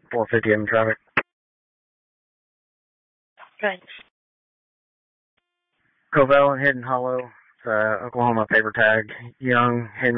450 in traffic. Thanks. Covell, Hidden Hollow, Oklahoma paper tag, Young, Henry.